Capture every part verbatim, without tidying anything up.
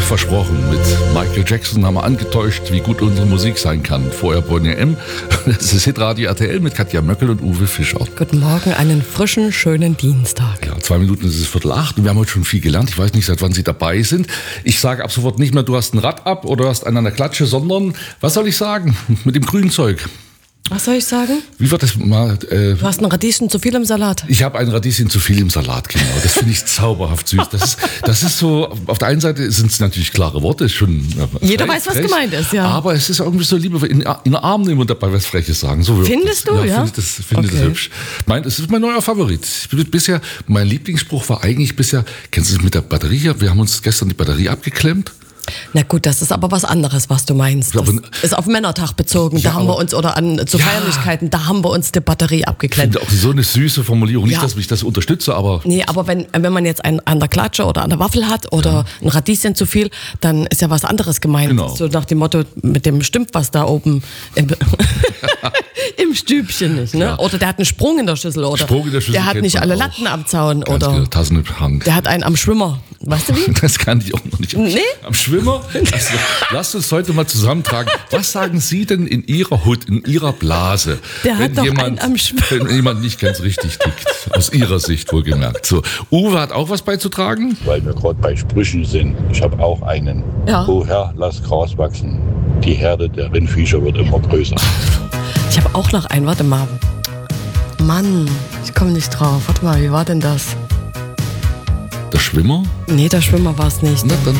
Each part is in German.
versprochen. Mit Michael Jackson haben wir angetäuscht, wie gut unsere Musik sein kann. Vorher Bonnier M. Das ist Hitradio R T L mit Katja Möckel und Uwe Fischer. Guten Morgen, einen frischen, schönen Dienstag. Ja, zwei Minuten ist es Viertel acht und wir haben heute schon viel gelernt. Ich weiß nicht, seit wann Sie dabei sind. Ich sage ab sofort nicht mehr, du hast ein Rad ab oder du hast einen an der Klatsche, sondern, was soll ich sagen, mit dem grünen Zeug. Was soll ich sagen? Wie wird das mal? Äh, du hast ein Radieschen zu viel im Salat. Ich habe ein Radieschen zu viel im Salat, genau. Das finde ich zauberhaft süß. Das ist, das ist so, auf der einen Seite sind es natürlich klare Worte, schon. Jeder frech, weiß, was frech, gemeint ist, ja. Aber es ist irgendwie so lieber in, in den Arm nehmen und dabei was Freches sagen. So Findest das. du, ja? ja? Finde ich das, find okay. das hübsch. Mein, es ist mein neuer Favorit. Bisher, mein Lieblingsspruch war eigentlich bisher, kennst du das mit der Batterie? Wir haben uns gestern die Batterie abgeklemmt. Na gut, das ist aber was anderes, was du meinst. Das ist auf Männertag bezogen. Ja, da haben wir uns, oder an zu ja, Feierlichkeiten, da haben wir uns die Batterie abgeklemmt. Ich finde auch so eine süße Formulierung. Nicht, ja. dass ich das unterstütze, aber... Nee, aber wenn, wenn man jetzt einen an der Klatsche oder an der Waffel hat oder ja. ein Radieschen zu viel, dann ist ja was anderes gemeint. Genau. So nach dem Motto, mit dem stimmt was da oben im, im Stübchen nicht. Ne? Ja. Oder der hat einen Sprung in der Schüssel. Oder Sprung in der Schüssel der hat nicht alle auch. Latten am Zaun. Ganz Oder genau, Tassen im Hang. Der hat einen am Schwimmer. Weißt du wie? Das kann ich auch noch nicht. Nee? Am Schwimmer? Also, lasst uns heute mal zusammentragen. Was sagen Sie denn in Ihrer Hut, in Ihrer Blase, Der wenn, hat doch jemand, einen am Schwimmer. wenn jemand nicht ganz richtig tickt? Aus Ihrer Sicht wohlgemerkt. So, Uwe hat auch was beizutragen? Weil wir gerade bei Sprüchen sind. Ich habe auch einen. Ja. O Herr, lass Gras wachsen. Die Herde der Rindviecher wird immer größer. Ich habe auch noch einen. Warte mal. Mann, ich komme nicht drauf. Warte mal, wie war denn das? Der Schwimmer? Nee, der Schwimmer war es nicht. Na dann.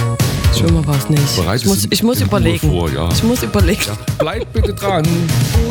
Schwimmer war es nicht. Ich muss, ich muss überlegen. Vor, ja. Ich muss überlegen. Ja, bleibt bitte dran.